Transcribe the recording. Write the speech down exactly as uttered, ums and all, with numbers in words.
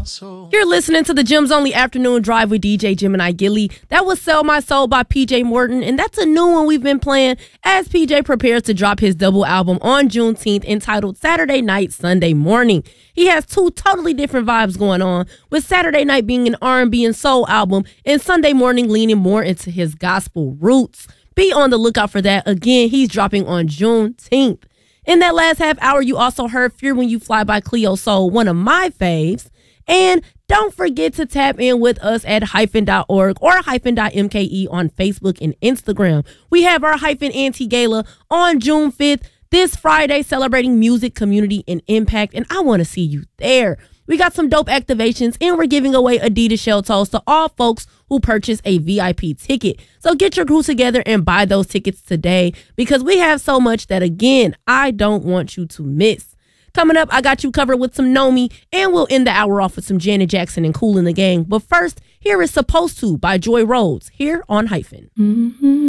soul. You're listening to the Gems Only Afternoon Drive with D J Gemini Gilly. That was Sell My Soul by P J Morton, and that's a new one we've been playing as P J prepares to drop his double album on Juneteenth entitled Saturday Night, Sunday Morning. He has two totally different vibes going on, with Saturday Night being an R and B and soul album and Sunday Morning leaning more into his gospel roots. Be on the lookout for that. Again, he's dropping on Juneteenth. In that last half hour, you also heard Fear When You Fly by Cleo Soul, one of my faves. And don't forget to tap in with us at hyphen dot org or hyphen dot M K E on Facebook and Instagram. We have our Hyphen Anti-Gala on June fifth, this Friday, celebrating music, community, and impact. And I want to see you there. We got some dope activations, and we're giving away Adidas shell toes to all folks who purchase a V I P ticket. So get your crew together and buy those tickets today, because we have so much that, again, I don't want you to miss. Coming up, I got you covered with some Nomi, and we'll end the hour off with some Janet Jackson and Kool and the Gang. But first, here is Supposed To by Joy Rhodes here on Hyphen. Mm-hmm.